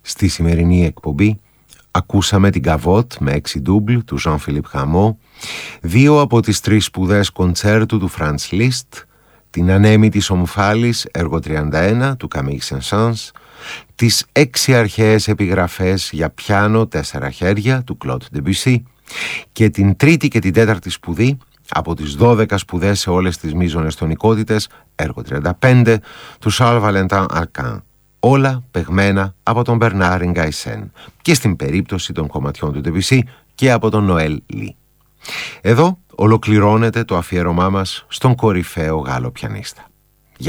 Στη σημερινή εκπομπή ακούσαμε την Gavotte με 6 ντούμπλ του Jean-Philippe Rameau, 2 από τις 3 σπουδές κοντσέρτου του Franz Liszt, την Ανέμη της Ομφάλης, έργο 31 του Camille Saint-Saëns, τις 6 αρχαίες επιγραφές για πιάνο 4 χέρια του Claude Debussy και την 3η και την 4η σπουδή από τις 12 σπουδές σε όλες τις μείζονες τονικότητες, έργο 35 του Charles Valentin Arcan. Όλα παιγμένα από τον Bernard Ingaysen και στην περίπτωση των κομματιών του Debussy και από τον Noël Lee. Εδώ ολοκληρώνεται το αφιέρωμά μας στον κορυφαίο Γάλλο πιανίστα.